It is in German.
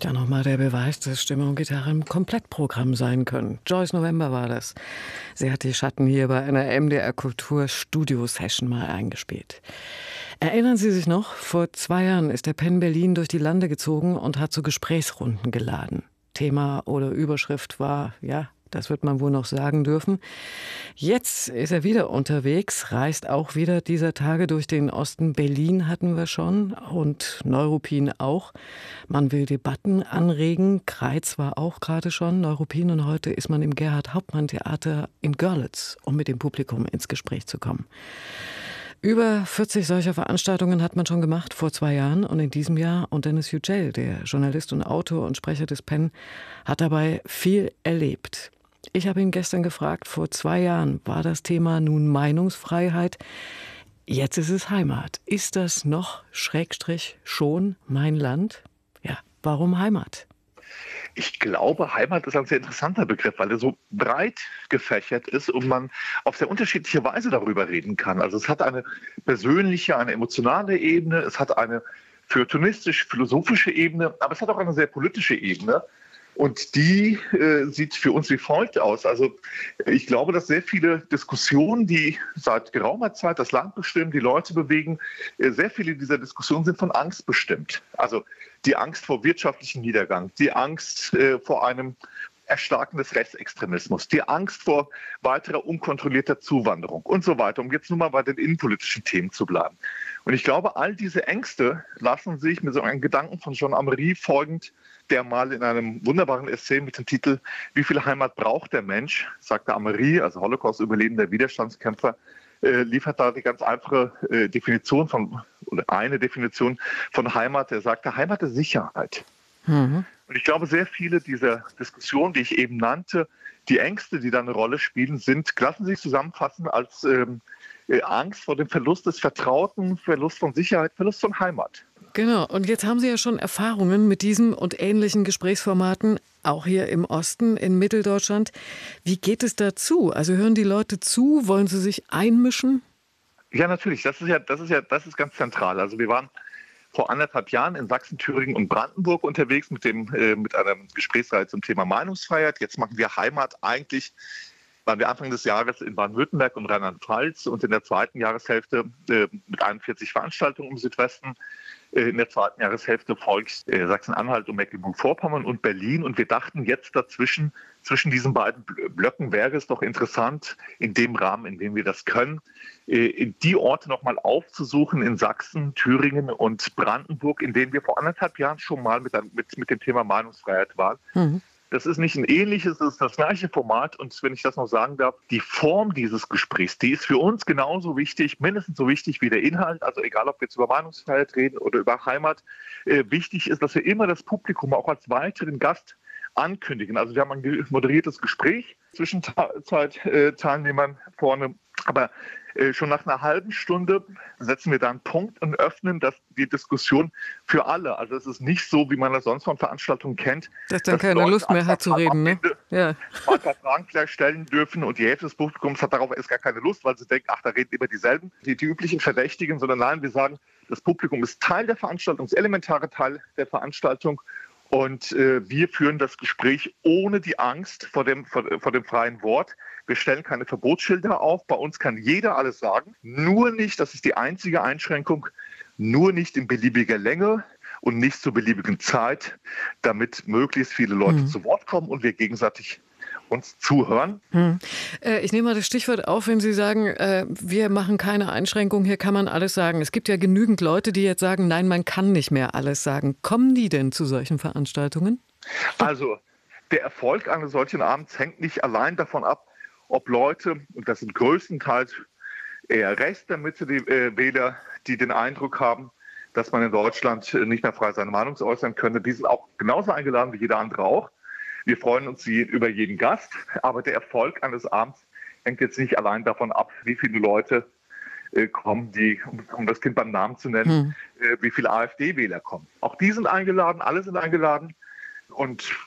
Ja, nochmal der Beweis, dass Stimme und Gitarre im Komplettprogramm sein können. Joyce November war das. Sie hat die Schatten hier bei einer MDR Kultur Studio Session mal eingespielt. Erinnern Sie sich noch? Vor 2 Jahren ist der Penn Berlin durch die Lande gezogen und hat zu Gesprächsrunden geladen. Thema oder Überschrift war, ja, das wird man wohl noch sagen dürfen. Jetzt ist er wieder unterwegs, reist auch wieder dieser Tage durch den Osten. Berlin hatten wir schon und Neuruppin auch. Man will Debatten anregen. Greiz war auch gerade schon Neuruppin und heute ist man im Gerhard-Hauptmann-Theater in Görlitz, um mit dem Publikum ins Gespräch zu kommen. Über 40 solcher Veranstaltungen hat man schon gemacht vor 2 Jahren und in diesem Jahr. Und Dennis Yücel, der Journalist und Autor und Sprecher des Penn, hat dabei viel erlebt. Ich habe ihn gestern gefragt, vor 2 Jahren war das Thema nun Meinungsfreiheit. Jetzt ist es Heimat. Ist das noch, Schrägstrich, schon mein Land? Ja, warum Heimat? Ich glaube, Heimat ist ein sehr interessanter Begriff, weil er so breit gefächert ist und man auf sehr unterschiedliche Weise darüber reden kann. Also es hat eine persönliche, eine emotionale Ebene, es hat eine feuilletonistisch-philosophische Ebene, aber es hat auch eine sehr politische Ebene. Und die sieht für uns wie folgt aus. Also ich glaube, dass sehr viele Diskussionen, die seit geraumer Zeit das Land bestimmen, die Leute bewegen, sehr viele dieser Diskussionen sind von Angst bestimmt. Also die Angst vor wirtschaftlichem Niedergang, die Angst vor einem Erstarken des Rechtsextremismus, die Angst vor weiterer unkontrollierter Zuwanderung und so weiter, um jetzt nur mal bei den innenpolitischen Themen zu bleiben. Und ich glaube, all diese Ängste lassen sich mit so einem Gedanken von Jean Amery folgend, der mal in einem wunderbaren Essay mit dem Titel "Wie viel Heimat braucht der Mensch?", sagte Amery, also Holocaust-überlebender Widerstandskämpfer, liefert da die ganz einfache Definition oder eine Definition von Heimat. Er sagte, Heimat ist Sicherheit. Mhm. Und ich glaube, sehr viele dieser Diskussionen, die ich eben nannte, die Ängste, die da eine Rolle spielen, lassen sich zusammenfassen als Angst vor dem Verlust des Vertrauten, Verlust von Sicherheit, Verlust von Heimat. Genau, und jetzt haben Sie ja schon Erfahrungen mit diesem und ähnlichen Gesprächsformaten, auch hier im Osten, in Mitteldeutschland. Wie geht es dazu? Also hören die Leute zu? Wollen sie sich einmischen? Ja, natürlich. Das ist ganz zentral. Also wir waren vor 1,5 Jahren in Sachsen, Thüringen und Brandenburg unterwegs mit einer Gesprächsreihe zum Thema Meinungsfreiheit. Jetzt machen wir Heimat. Eigentlich waren wir Anfang des Jahres in Baden-Württemberg und Rheinland-Pfalz und in der zweiten Jahreshälfte mit 41 Veranstaltungen im Südwesten. In der zweiten Jahreshälfte folgt Sachsen-Anhalt und Mecklenburg-Vorpommern und Berlin. Und wir dachten jetzt zwischen diesen beiden Blöcken wäre es doch interessant, in dem Rahmen, in dem wir das können, die Orte nochmal aufzusuchen in Sachsen, Thüringen und Brandenburg, in denen wir vor 1,5 Jahren schon mal mit dem Thema Meinungsfreiheit waren. Mhm. Das ist nicht ein ähnliches, das ist das gleiche Format. Und wenn ich das noch sagen darf, die Form dieses Gesprächs, die ist für uns genauso wichtig, mindestens so wichtig wie der Inhalt. Also egal, ob wir jetzt über Meinungsfreiheit reden oder über Heimat. Wichtig ist, dass wir immer das Publikum auch als weiteren Gast ankündigen. Also wir haben ein moderiertes Gespräch zwischen Teilnehmern vorne. Aber schon nach einer halben Stunde setzen wir da einen Punkt und öffnen die Diskussion für alle. Also es ist nicht so, wie man das sonst von Veranstaltungen kennt. Dass dann keine Leute Lust mehr hat zu reden, ne? Ja. Ein paar Fragen vielleicht stellen dürfen und die Hälfte des Publikums hat darauf erst gar keine Lust, weil sie denken, ach, da reden immer dieselben, die üblichen Verdächtigen, sondern nein, wir sagen, das Publikum ist Teil der Veranstaltung, ist elementare Teil der Veranstaltung. Und wir führen das Gespräch ohne die Angst vor dem freien Wort. Wir stellen keine Verbotsschilder auf. Bei uns kann jeder alles sagen. Nur nicht, das ist die einzige Einschränkung, nur nicht in beliebiger Länge und nicht zur beliebigen Zeit, damit möglichst viele Leute zu Wort kommen und wir gegenseitig uns zuhören. Ich nehme mal das Stichwort auf, wenn Sie sagen, wir machen keine Einschränkung, hier kann man alles sagen. Es gibt ja genügend Leute, die jetzt sagen, nein, man kann nicht mehr alles sagen. Kommen die denn zu solchen Veranstaltungen? Also der Erfolg eines solchen Abends hängt nicht allein davon ab, ob Leute, und das sind größtenteils eher rechts der Mitte die Wähler, die den Eindruck haben, dass man in Deutschland nicht mehr frei seine Meinung äußern könnte, die sind auch genauso eingeladen wie jeder andere auch. Wir freuen uns über jeden Gast, aber der Erfolg eines Abends hängt jetzt nicht allein davon ab, wie viele Leute kommen, um das Kind beim Namen zu nennen, wie viele AfD-Wähler kommen. Auch die sind eingeladen, alle sind eingeladen. Und